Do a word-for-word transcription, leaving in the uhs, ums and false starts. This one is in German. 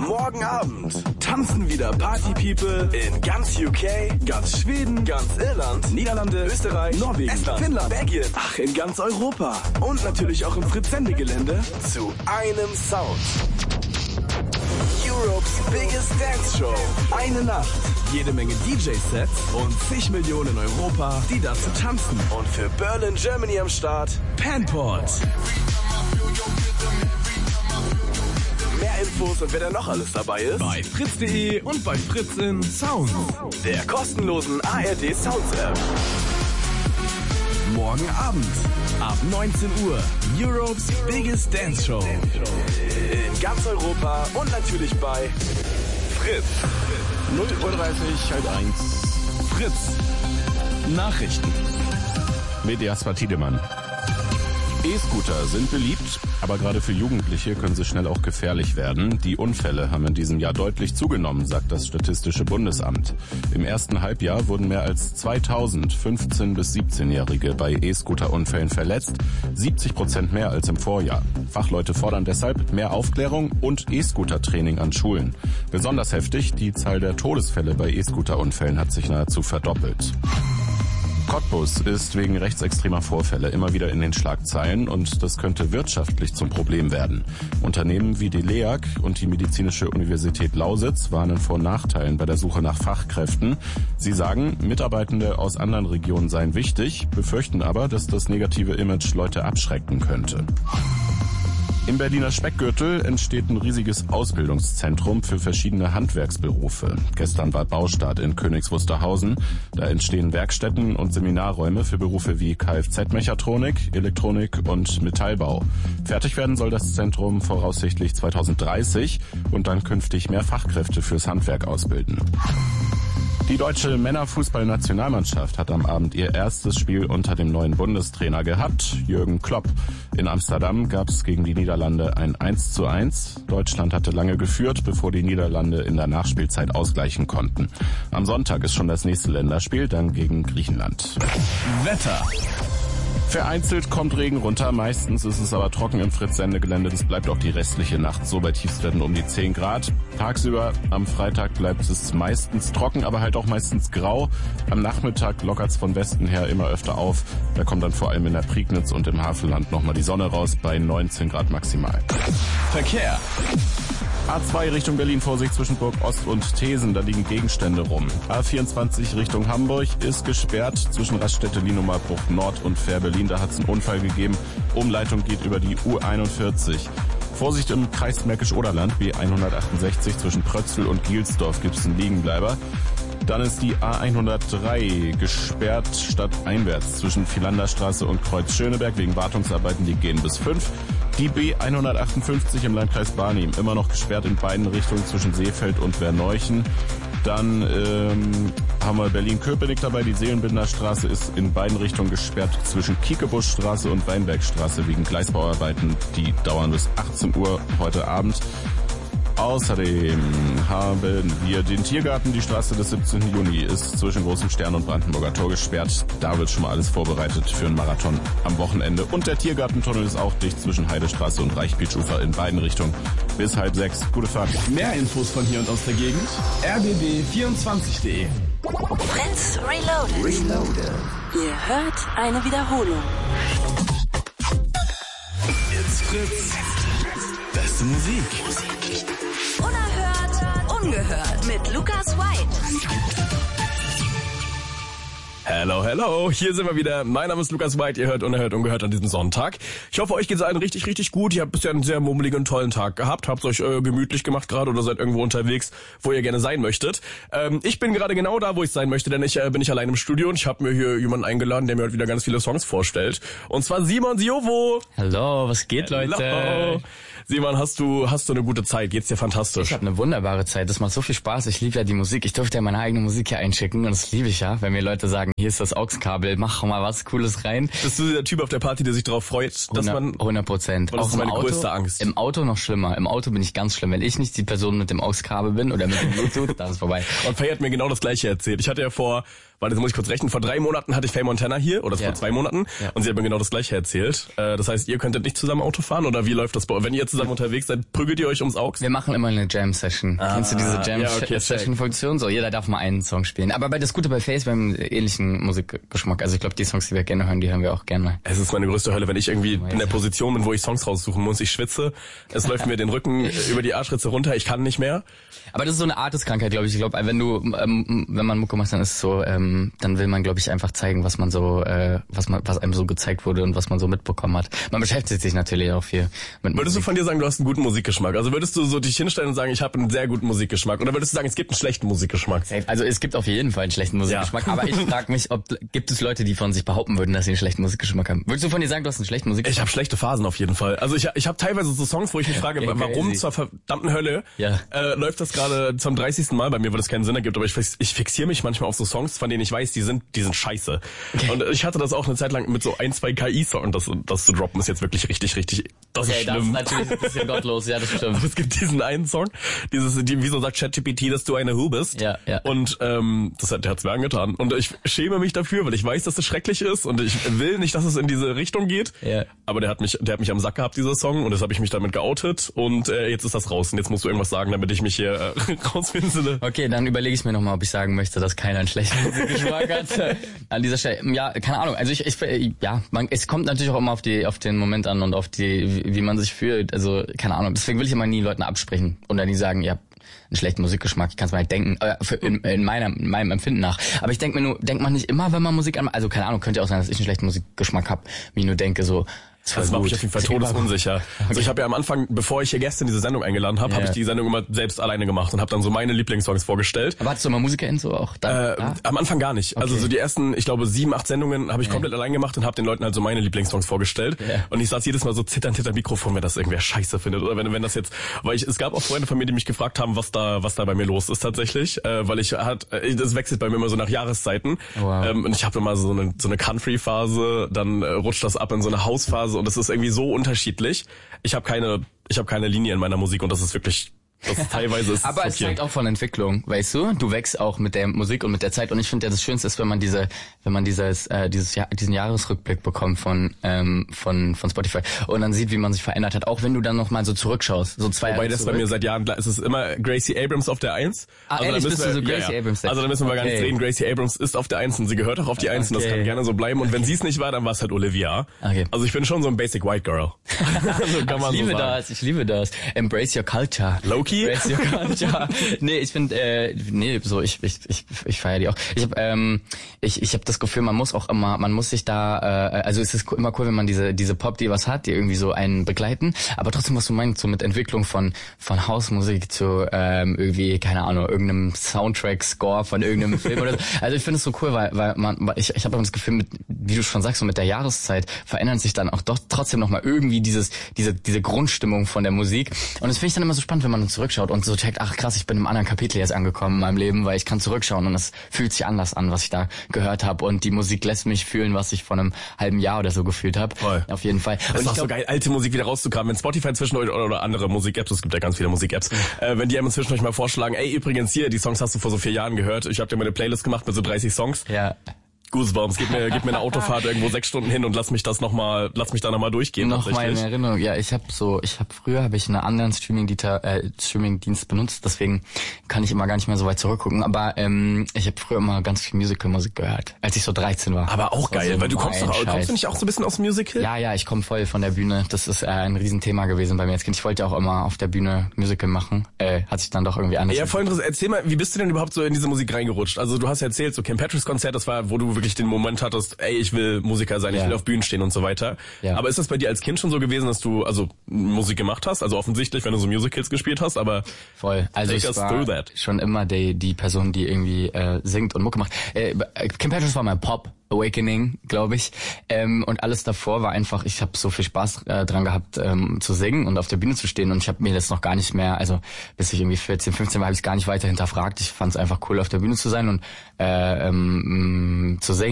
Morgen Abend tanzen wieder Party People in ganz U K, ganz Schweden, ganz Irland, Niederlande, Österreich, Norwegen, Estland, Finnland, Belgien, ach, in ganz Europa. Und natürlich auch im Fritz-Sende-Gelände zu einem Sound. Europe's Biggest Dance Show. Eine Nacht, jede Menge D J-Sets und zig Millionen in Europa, die dazu tanzen. Und für Berlin, Germany am Start, Panport. Mehr Infos und wer da noch alles dabei ist, bei fritz punkt de und bei Fritz in Sound, der kostenlosen A R D Sounds App. Morgen Abend ab neunzehn Uhr, Europe's Biggest Dance Show. In ganz Europa und natürlich bei Fritz. null Uhr dreißig, halb eins. Fritz. Nachrichten. Mit Jasper Tiedemann. E-Scooter sind beliebt, aber gerade für Jugendliche können sie schnell auch gefährlich werden. Die Unfälle haben in diesem Jahr deutlich zugenommen, sagt das Statistische Bundesamt. Im ersten Halbjahr wurden mehr als zweitausend fünfzehn- bis siebzehnjährige bei E-Scooter-Unfällen verletzt, siebzig Prozent mehr als im Vorjahr. Fachleute fordern deshalb mehr Aufklärung und E-Scooter-Training an Schulen. Besonders heftig, die Zahl der Todesfälle bei E-Scooter-Unfällen hat sich nahezu verdoppelt. Cottbus ist wegen rechtsextremer Vorfälle immer wieder in den Schlagzeilen und das könnte wirtschaftlich zum Problem werden. Unternehmen wie die L E A G und die Medizinische Universität Lausitz warnen vor Nachteilen bei der Suche nach Fachkräften. Sie sagen, Mitarbeitende aus anderen Regionen seien wichtig, befürchten aber, dass das negative Image Leute abschrecken könnte. Im Berliner Speckgürtel entsteht ein riesiges Ausbildungszentrum für verschiedene Handwerksberufe. Gestern war Baustart in Königs Wusterhausen. Da entstehen Werkstätten und Seminarräume für Berufe wie Kfz-Mechatronik, Elektronik und Metallbau. Fertig werden soll das Zentrum voraussichtlich zweitausenddreißig und dann künftig mehr Fachkräfte fürs Handwerk ausbilden. Die deutsche Männerfußballnationalmannschaft hat am Abend ihr erstes Spiel unter dem neuen Bundestrainer gehabt, Jürgen Klopp. In Amsterdam gab es gegen die Niederlande ein eins zu eins. Deutschland hatte lange geführt, bevor die Niederlande in der Nachspielzeit ausgleichen konnten. Am Sonntag ist schon das nächste Länderspiel, dann gegen Griechenland. Wetter. Vereinzelt kommt Regen runter, meistens ist es aber trocken im Fritz-Sende-Gelände. Das bleibt auch die restliche Nacht so, bei Tiefstwerten um die zehn Grad. Tagsüber am Freitag bleibt es meistens trocken, aber halt auch meistens grau. Am Nachmittag lockert es von Westen her immer öfter auf. Da kommt dann vor allem in der Prignitz und im Havelland nochmal die Sonne raus bei neunzehn Grad maximal. Verkehr. A zwei Richtung Berlin, Vorsicht zwischen Burg Ost und Thesen, da liegen Gegenstände rum. A vierundzwanzig Richtung Hamburg ist gesperrt zwischen Raststätte Lienumerbruch Nord und Fähr Berlin, da hat es einen Unfall gegeben. Umleitung geht über die U einundvierzig. Vorsicht im Kreis Märkisch-Oderland, B hundertachtundsechzig zwischen Prötzl und Gielsdorf gibt es einen Liegenbleiber. Dann ist die A hundertdrei gesperrt stadteinwärts zwischen Philanderstraße und Kreuz Schöneberg wegen Wartungsarbeiten, die gehen bis fünf. Die B hundertachtundfünfzig im Landkreis Barnim immer noch gesperrt in beiden Richtungen zwischen Seefeld und Werneuchen. Dann ähm, haben wir Berlin-Köpenick dabei. Die Seelenbinderstraße ist in beiden Richtungen gesperrt zwischen Kiekebuschstraße und Weinbergstraße wegen Gleisbauarbeiten. Die dauern bis achtzehn Uhr heute Abend. Außerdem haben wir den Tiergarten. Die Straße des siebzehnten Juni ist zwischen Großem Stern und Brandenburger Tor gesperrt. Da wird schon mal alles vorbereitet für einen Marathon am Wochenende. Und der Tiergartentunnel ist auch dicht zwischen Heidestraße und Reichspietsufer in beiden Richtungen bis halb sechs. Gute Fahrt. Mehr Infos von hier und aus der Gegend. r b b vierundzwanzig punkt de. Fritz Reloaded. Reloaded. Ihr hört eine Wiederholung. It's Fritz. Beste Musik. Unerhört, ungehört mit Lukas White. Hello, hello, hier sind wir wieder. Mein Name ist Lukas White, ihr hört Unerhört, ungehört an diesem Sonntag. Ich hoffe, euch geht's allen richtig, richtig gut. Ihr habt bisher einen sehr mummeligen und tollen Tag gehabt. Habt euch äh, gemütlich gemacht gerade oder seid irgendwo unterwegs, wo ihr gerne sein möchtet. Ähm, ich bin gerade genau da, wo ich sein möchte, denn ich äh, bin nicht allein im Studio und ich habe mir hier jemanden eingeladen, der mir heute wieder ganz viele Songs vorstellt. Und zwar Simon Siovo. Hallo, was geht, Leute? Hello. Simon, hast du hast du eine gute Zeit? Geht's dir fantastisch? Ich habe eine wunderbare Zeit. Das macht so viel Spaß. Ich liebe ja die Musik. Ich durfte ja meine eigene Musik hier einschicken und das liebe ich ja, wenn mir Leute sagen, hier ist das A U X-Kabel, mach mal was Cooles rein. Bist du der Typ auf der Party, der sich darauf freut, dass man... hundert Prozent. Das ist meine Auto, größte Angst. Im Auto noch schlimmer. Im Auto bin ich ganz schlimm. Wenn ich nicht die Person mit dem A U X-Kabel bin oder mit dem Bluetooth, dann ist vorbei. Und Faye hat mir genau das Gleiche erzählt. Ich hatte ja vor... weil das muss ich kurz rechnen, vor drei Monaten hatte ich Faye Montana hier, oder ja. vor zwei Monaten, ja. und sie hat mir genau das Gleiche erzählt. Äh, das heißt, ihr könntet nicht zusammen Auto fahren, oder wie läuft das bei euch? Wenn ihr zusammen unterwegs seid, prügelt ihr euch ums Auge? Wir machen immer eine Jam-Session. Ah, Kennst du diese Jam-Session-Funktion? So, jeder darf mal einen Song spielen. Aber bei das Gute bei Faye ist, wir haben einen ähnlichen Musikgeschmack. Also ich glaube, die Songs, die wir gerne hören, die hören wir auch gerne. Es ist meine größte Hölle, wenn ich irgendwie in der Position bin, wo ich Songs raussuchen muss. Ich schwitze, es läuft mir den Rücken über die Arschritze runter, ich kann nicht mehr. Aber das ist so eine Arteskrankheit, glaube ich. Ich glaube, wenn du, ähm, wenn man Mucke macht, dann ist es so, ähm, dann will man, glaube ich, einfach zeigen, was man so, äh, was man, was einem so gezeigt wurde und was man so mitbekommen hat. Man beschäftigt sich natürlich auch viel mit Würdest Musik. du von dir sagen, du hast einen guten Musikgeschmack? Also würdest du so dich hinstellen und sagen, ich habe einen sehr guten Musikgeschmack? Oder würdest du sagen, es gibt einen schlechten Musikgeschmack? Also es gibt auf jeden Fall einen schlechten Musikgeschmack. Ja. Aber ich frage mich, ob gibt es Leute, die von sich behaupten würden, dass sie einen schlechten Musikgeschmack haben? Würdest du von dir sagen, du hast einen schlechten Musikgeschmack? Ich habe schlechte Phasen auf jeden Fall. Also ich, ich habe teilweise so Songs, wo ich mich frage, okay, warum crazy. zur verdammten Hölle ja. äh, läuft das gerade zum dreißigsten Mal bei mir, weil das keinen Sinn ergibt. Aber ich, ich fixiere mich manchmal auf so Songs, von denen ich weiß, die sind die sind scheiße. Okay. Und ich hatte das auch eine Zeit lang mit so ein, zwei K I-Songs. Das, das zu droppen ist jetzt wirklich richtig, richtig, das okay, ist schlimm. Das ist natürlich ein bisschen gottlos, ja, das stimmt. Aber es gibt diesen einen Song, dieses, die, wieso sagt ChatGPT, dass du eine Who bist? Ja, ja. Und ähm, das hat der hat's mir angetan. Und ich schäme mich dafür, weil ich weiß, dass es schrecklich ist und ich will nicht, dass es in diese Richtung geht. Ja. Aber der hat mich, der hat mich am Sack gehabt, dieser Song, und das habe ich mich damit geoutet und äh, jetzt ist das raus. Und jetzt musst du irgendwas sagen, damit ich mich hier äh, rausfinde. Okay, dann überlege ich mir nochmal, ob ich sagen möchte, dass keiner einen schlechten Musikgeschmack hat. An dieser Stelle, ja, keine Ahnung. Also ich, ich ja, man, es kommt natürlich auch immer auf die, auf den Moment an und auf die, wie, wie man sich fühlt. Also keine Ahnung. Deswegen will ich immer nie Leuten absprechen und dann nie sagen, ja, einen schlechten Musikgeschmack. Ich kann es mal nicht denken, äh, für, in, in meiner, in meinem Empfinden nach. Aber ich denke mir nur, denkt man nicht immer, wenn man Musik an, also keine Ahnung, könnte ja auch sein, dass ich einen schlechten Musikgeschmack habe, wie ich nur denke, so. Das, das war mich auf jeden Fall todesunsicher. Okay. Also ich habe ja am Anfang, bevor ich hier gestern diese Sendung eingeladen habe, ja. habe ich die Sendung immer selbst alleine gemacht und habe dann so meine Lieblingssongs vorgestellt. Aber hattest du mal MusikerInnen so auch dann? Äh, ah? Am Anfang gar nicht. Okay. Also so die ersten, ich glaube sieben, acht Sendungen habe ich ja. komplett allein gemacht und habe den Leuten halt so meine Lieblingssongs vorgestellt. Ja. Und ich saß jedes Mal so zitternd hinter Mikrofon, wenn das irgendwer scheiße findet oder wenn wenn das jetzt, weil ich, es gab auch Freunde von mir, die mich gefragt haben, was da was da bei mir los ist tatsächlich, äh, weil ich hat, das wechselt bei mir immer so nach Jahreszeiten. Wow. Ähm, und ich habe immer so eine so eine Country-Phase, dann äh, rutscht das ab in so eine House-Phase und das ist irgendwie so unterschiedlich. Ich habe keine, ich habe keine Linie in meiner Musik und das ist wirklich, das ist teilweise ist aber es zeigt auch von Entwicklung, weißt du? Du wächst auch mit der Musik und mit der Zeit und ich finde ja das Schönste ist, wenn man diese, wenn man dieses, äh, dieses Jahr, diesen Jahresrückblick bekommt von ähm, von von Spotify und dann sieht, wie man sich verändert hat, auch wenn du dann noch mal so zurückschaust, so zwei Jahre Wobei das zurück. Bei mir seit Jahren, es ist immer Gracie Abrams auf der Eins. Ah, also ehrlich, da bist du so wir, Gracie ja, ja. Abrams? Also da müssen wir okay. gar nicht reden. Gracie Abrams ist auf der Eins und sie gehört auch auf die Eins okay. und das kann gerne so bleiben und okay. wenn sie es nicht war, dann war es halt Olivia. Okay. Also ich bin schon so ein Basic White Girl. so kann man ich liebe so das, ich liebe das. Embrace your culture. Low-key? Embrace your culture. Nee, ich finde, äh, nee, so ich ich ich, ich feiere die auch. Ich habe ähm, ich ich habe das Gefühl, man muss auch immer, man muss sich da, äh, also es ist immer cool, wenn man diese diese Pop-Divas hat, die irgendwie so einen begleiten. Aber trotzdem, was du meinst, so mit Entwicklung von von Hausmusik zu ähm, irgendwie keine Ahnung irgendeinem Soundtrack-Score von irgendeinem Film oder so. Also ich finde es so cool, weil weil man ich ich habe das Gefühl, mit wie du schon sagst, so mit der Jahreszeit verändert sich dann auch doch trotzdem noch mal irgendwie dieses diese diese Grundstimmung von der Musik. Und das finde ich dann immer so spannend, wenn man dann zurückschaut und so checkt, ach krass, ich bin im anderen Kapitel jetzt angekommen in meinem Leben, weil ich kann zurückschauen und es fühlt sich anders an, was ich da gehört habe und die Musik lässt mich fühlen, was ich vor einem halben Jahr oder so gefühlt habe. Voll. Auf jeden Fall. Das und ist auch glaub, so geil, alte Musik wieder rauszukramen. Wenn Spotify zwischendurch oder, oder andere Musik-Apps, es gibt ja ganz viele Musik-Apps, mhm. äh, wenn die einem zwischendurch mal vorschlagen, ey übrigens hier, die Songs hast du vor so vier Jahren gehört, ich habe dir mal eine Playlist gemacht mit so dreißig Songs. Ja. Goosebumps, gib mir, gib mir eine Autofahrt irgendwo sechs Stunden hin und lass mich das nochmal, lass mich da nochmal durchgehen. Noch mal in Erinnerung, ja, ich habe so, ich habe früher habe ich einen anderen Streaming-Dienst äh, Streaming-Dienst benutzt, deswegen kann ich immer gar nicht mehr so weit zurückgucken. Aber ähm, ich habe früher immer ganz viel Musical-Musik gehört, als ich so dreizehn war. Aber auch geil, so weil du kommst doch, kommst du nicht auch so ein bisschen aus dem Musical? Ja, ja, ich komme voll von der Bühne. Das ist äh, ein Riesenthema gewesen bei mir als Kind. Ich wollte auch immer auf der Bühne Musical machen, äh, hat sich dann doch irgendwie anders. Ja, voll interessant. Erzähl mal, wie bist du denn überhaupt so in diese Musik reingerutscht? Also du hast ja erzählt, so Kim Petras Konzert, das war, wo du wirklich den Moment hattest, ey, ich will Musiker sein, ich ja. will auf Bühnen stehen und so weiter. Ja. Aber ist das bei dir als Kind schon so gewesen, dass du also Musik gemacht hast? Also offensichtlich, wenn du so Musicals gespielt hast, aber voll. Also ich war schon immer die, die Person, die irgendwie äh, singt und Mucke macht. Äh, Kim Petras war mein Pop. Awakening, glaube ich. Ähm, und alles davor war einfach, ich habe so viel Spaß äh, dran gehabt, ähm, zu singen und auf der Bühne zu stehen. Und ich habe mir das noch gar nicht mehr, also bis ich irgendwie vierzehn, fünfzehn war, habe ich es gar nicht weiter hinterfragt. Ich fand es einfach cool, auf der Bühne zu sein und äh, ähm, zu singen.